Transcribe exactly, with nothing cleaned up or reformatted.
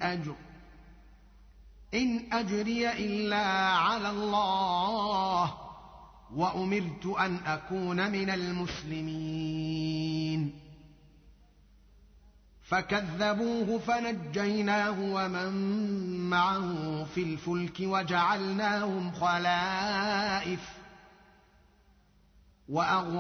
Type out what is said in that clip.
أجر إن أجري إلا على الله وأمرت أن أكون من المسلمين فكذبوه فنجيناه ومن معه في الفلك وجعلناهم خلائف وأغوى